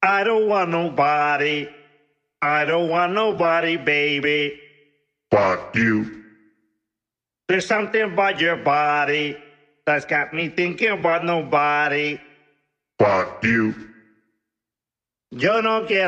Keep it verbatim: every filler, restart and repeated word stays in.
I don't want nobody. I don't want nobody, baby. Fuck you. There's something about your body that's got me thinking about nobody. Fuck you. Yo no quiero